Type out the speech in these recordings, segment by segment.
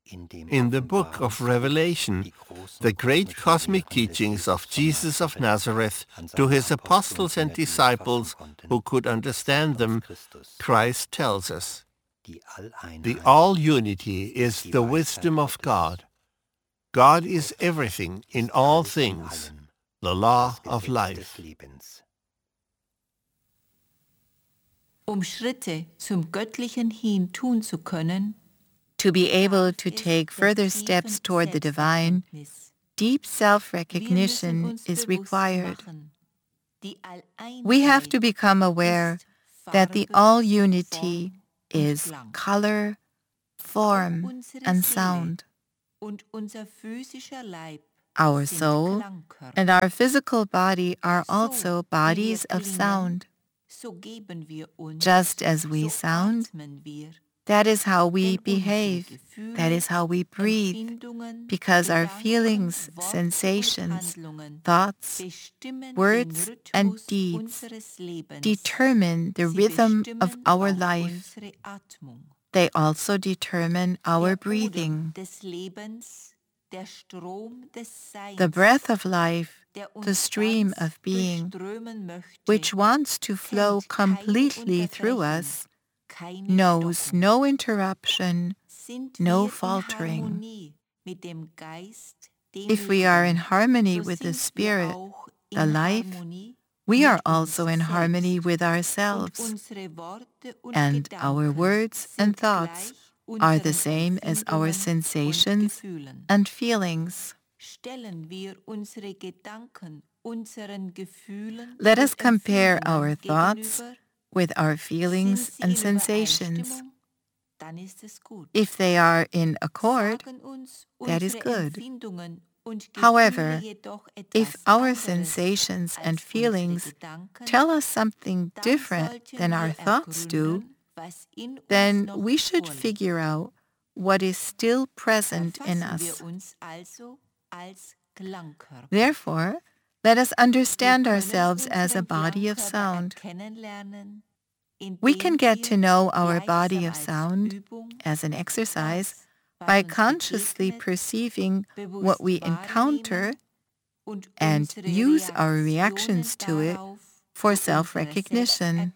In the book of Revelation, the great cosmic teachings of Jesus of Nazareth to his apostles and disciples who could understand them, Christ tells us, the all-unity is the wisdom of God. God is everything in all things, the law of life. Schritte zum Göttlichen hin tun zu können, to be able to take further steps toward the divine, deep self-recognition is required. We have to become aware that the all-unity is color, form, and sound. Our soul and our physical body are also bodies of sound. Just as we sound, that is how we behave, that is how we breathe, because our feelings, sensations, thoughts, words, and deeds determine the rhythm of our life. They also determine our breathing. The breath of life, the stream of being, which wants to flow completely through us, knows no interruption, no faltering. If we are in harmony with the Spirit, the life, we are also in harmony with ourselves, and our words and thoughts are the same as our sensations and feelings. Let us compare our thoughts with our feelings and sensations. If they are in accord, that is good. However, if our sensations and feelings tell us something different than our thoughts do, then we should figure out what is still present in us. Therefore, let us understand ourselves as a body of sound. We can get to know our body of sound as an exercise by consciously perceiving what we encounter and use our reactions to it for self-recognition.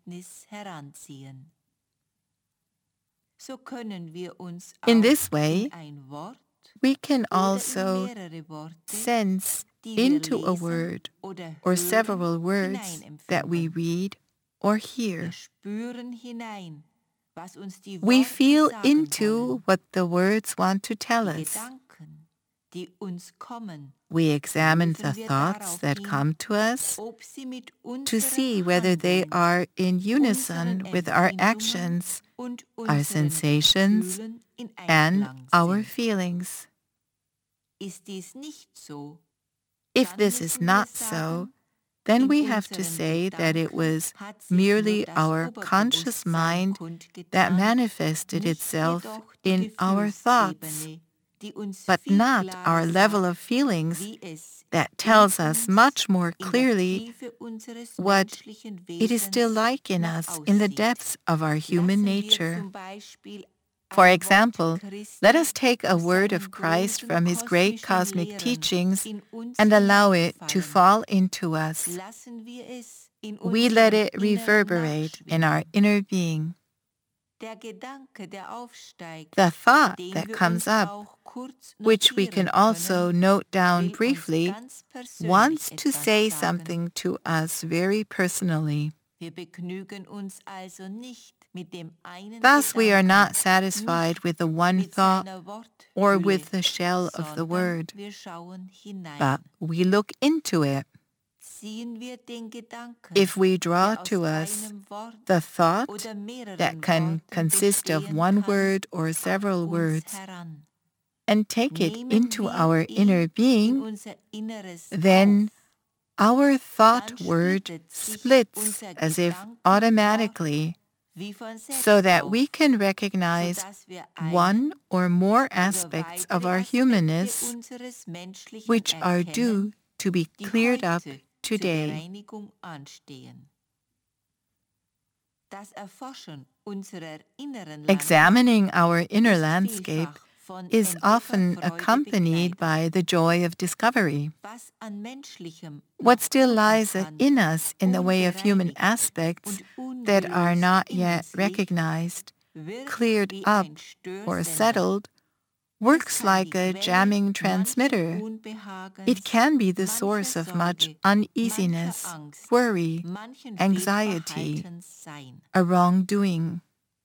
In this way, we can also sense into a word or several words that we read or hear. We feel into what the words want to tell us. We examine the thoughts that come to us to see whether they are in unison with our actions, our sensations, and our feelings. If this is not so, then we have to say that it was merely our conscious mind that manifested itself in our thoughts, but not our level of feelings that tells us much more clearly what it is still like in us in the depths of our human nature. For example, let us take a word of Christ from his great cosmic teachings and allow it to fall into us. We let it reverberate in our inner being. The thought that comes up, which we can also note down briefly, wants to say something to us very personally. Thus, we are not satisfied with the one thought or with the shell of the word, but we look into it. If we draw to us the thought that can consist of one word or several words and take it into our inner being, then our thought word splits as if automatically, so that we can recognize one or more aspects of our humanness which are due to be cleared up today. Examining our inner landscape is often accompanied by the joy of discovery. What still lies in us in the way of human aspects that are not yet recognized, cleared up, or settled works like a jamming transmitter. It can be the source of much uneasiness, worry, anxiety, a wrongdoing.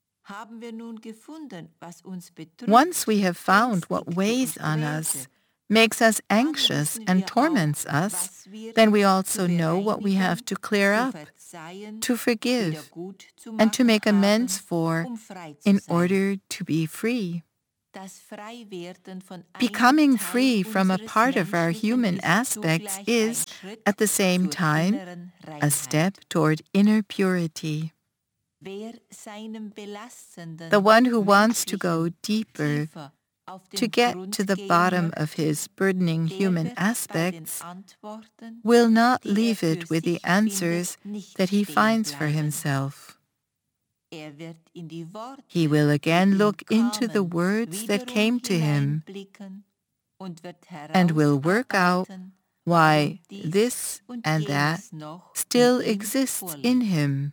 Once we have found what weighs on us, makes us anxious and torments us, then we also know what we have to clear up, to forgive, and to make amends for in order to be free. Becoming free from a part of our human aspects is, at the same time, a step toward inner purity. The one who wants to go deeper, to get to the bottom of his burdening human aspects, will not leave it with the answers that he finds for himself. He will again look into the words that came to him and will work out why this and that still exists in him.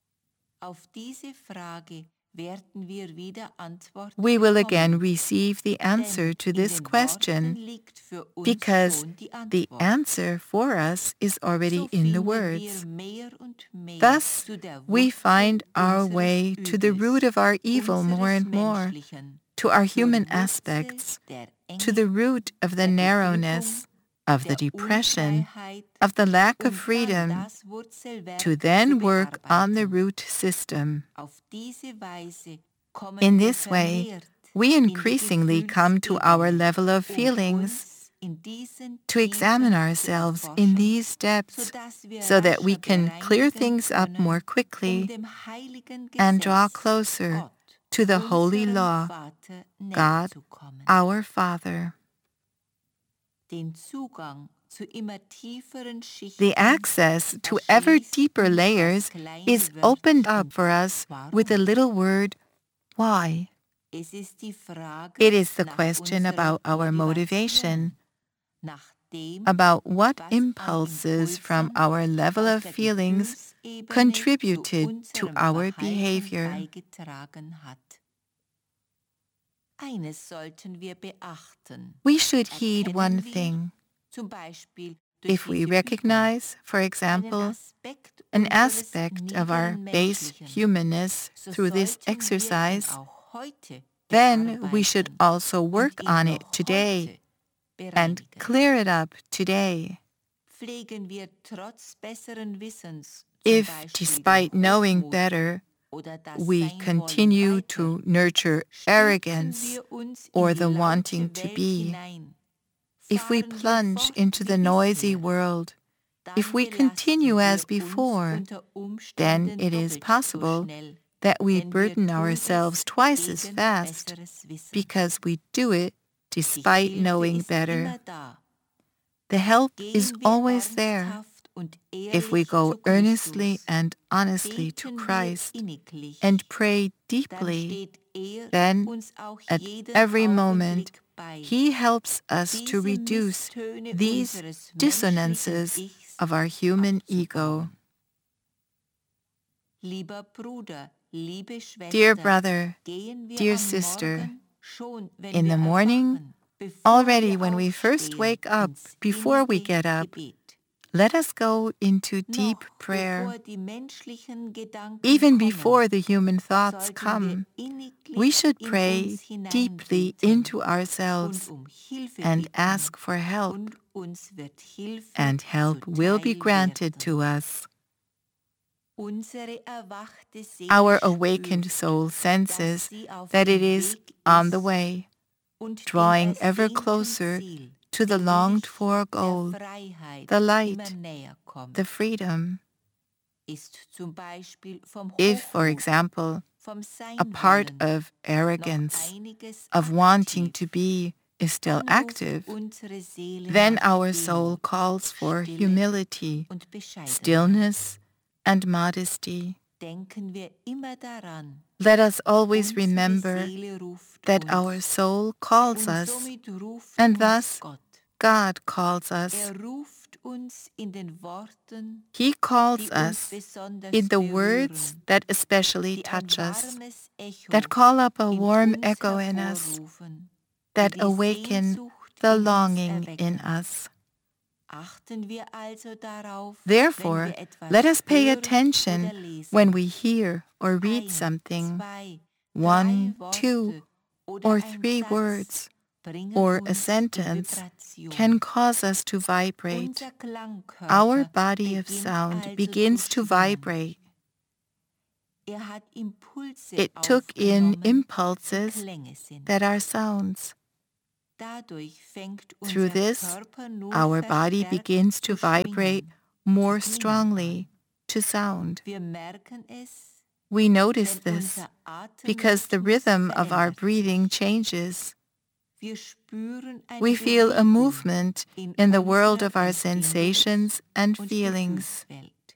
We will again receive the answer to this question because the answer for us is already in the words. Thus, we find our way to the root of our evil more and more, to our human aspects, to the root of the narrowness, of the depression, of the lack of freedom, to then work on the root system. In this way, we increasingly come to our level of feelings, to examine ourselves in these depths so that we can clear things up more quickly and draw closer to the holy law, God, our Father. The access to ever deeper layers is opened up for us with the little word, why? It is the question about our motivation, about what impulses from our level of feelings contributed to our behavior. We should heed one thing. If we recognize, for example, an aspect of our base humanness through this exercise, then we should also work on it today and clear it up today. If, despite knowing better, we continue to nurture arrogance or the wanting to be, if we plunge into the noisy world, if we continue as before, then it is possible that we burden ourselves twice as fast because we do it despite knowing better. The help is always there. If we go earnestly and honestly to Christ and pray deeply, then at every moment He helps us to reduce these dissonances of our human ego. Dear brother, dear sister, in the morning, already when we first wake up, before we get up, let us go into deep prayer. Even before the human thoughts come, we should pray deeply into ourselves and ask for help, and help will be granted to us. Our awakened soul senses that it is on the way, drawing ever closer to the longed-for goal, the light, the freedom. If, for example, a part of arrogance, of wanting to be, is still active, then our soul calls for humility, stillness, and modesty. denken wir immer daran, Let us always unsere remember Seele ruft that uns, our soul calls und us, somit ruft and uns thus Gott. God calls us. Ruft uns in den Worten, He calls die uns us besonders in the berühren, words that especially die ein touch us, warmes Echo that call up a in warm uns echo in us, hervorrufen, that die awaken Sehnsucht the in uns longing in erwecken. us. Achten wir also darauf, Therefore, wenn wir etwas let us pay hören attention oder lesen. when we hear or read Ein, something, zwei, 1, drei 2, Worte oder or ein 3 Satz words, bringen or a uns in sentence Vibration. can cause us to vibrate. Unser Klangkörper Our body of beginnt sound also begins to schwingen. vibrate. Hat Impulse It took in aufgenommen, impulses die Klänge sind. that are sounds. Dadurch fängt Through unser this, Körper nur our body verstärkt begins to zu schwingen, vibrate more zu klingen strongly, to sound. Wir merken es, We notice wenn this unser Atemrhythmus because the rhythm of our verändert breathing sich. changes. Wir spüren eine We feel a Bewegung movement in the world of our unserer sensations and Empfindungs- und feelings. Gefühlswelt.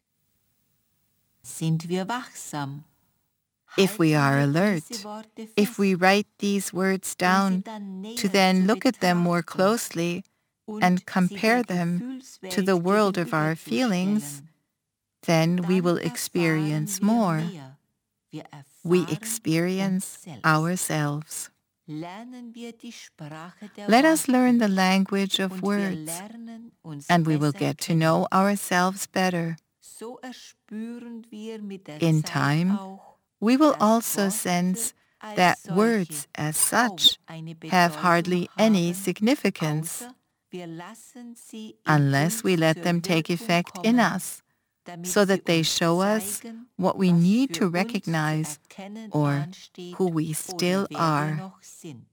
Sind wir wachsam? If we are Halten wir alert, diese Worte if we fest, write these words sie down, dann näher to then zu look at them more betrachten closely und and sie compare der them Gefühlswelt to the world of our gegenüberzustellen, feelings, then we dann will erfahren experience wir more. mehr. Wir We erfahren experience uns selbst. ourselves. Lernen wir die Sprache der Let us Worte, learn the language of und wir words, lernen uns and we will besser get to kennen. know ourselves better. So erspüren wir mit der In Zeit time, auch, we will dass also Worte sense als that solche words as kaum such eine have Bedeutung hardly any haben, significance außer wir lassen sie in unless we uns let zur them take Wirkung effect in kommen, us, damit so sie that they uns show us zeigen, what we was need für to uns zu recognize erkennen or ansteht who we oder still wer wir are. noch sind.